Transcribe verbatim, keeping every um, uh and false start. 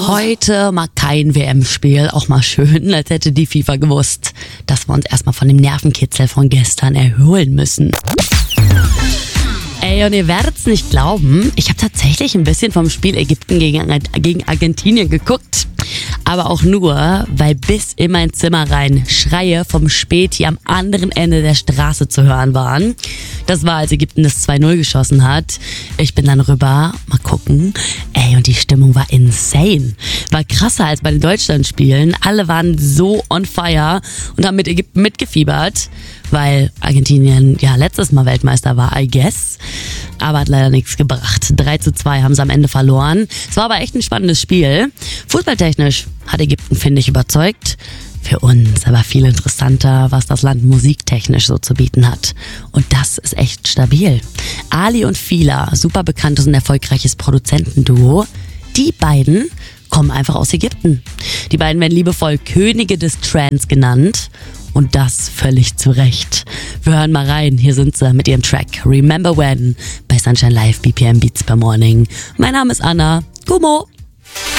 Heute mal kein W M-Spiel, auch mal schön, als hätte die FIFA gewusst, dass wir uns erstmal von dem Nervenkitzel von gestern erholen müssen. Ey, und ihr werdet's nicht glauben, ich habe tatsächlich ein bisschen vom Spiel Ägypten gegen, gegen Argentinien geguckt. Aber auch nur, weil bis in mein Zimmer rein Schreie vom Späti am anderen Ende der Straße zu hören waren. Das war, als Ägypten das zwei null geschossen hat. Ich bin dann rüber, mal gucken. Ey, und die Stimmung war insane. War krasser als bei den Deutschlandspielen. Alle waren so on fire und haben mit Ägypten mitgefiebert, weil Argentinien ja letztes Mal Weltmeister war, I guess. Aber hat leider nichts gebracht. drei zu zwei haben sie am Ende verloren. Es war aber echt ein spannendes Spiel. Fußballtechnisch hat Ägypten, finde ich, überzeugt. Für uns aber viel interessanter, was das Land musiktechnisch so zu bieten hat. Und das ist echt stabil. Ali und Fila, super bekanntes und erfolgreiches Produzentenduo. Die beiden kommen einfach aus Ägypten. Die beiden werden liebevoll Könige des Trance genannt. Und das völlig zu Recht. Wir hören mal rein. Hier sind sie mit ihrem Track Remember When bei Sunshine Live B P M Beats per Morning. Mein Name ist Anna. Gummo.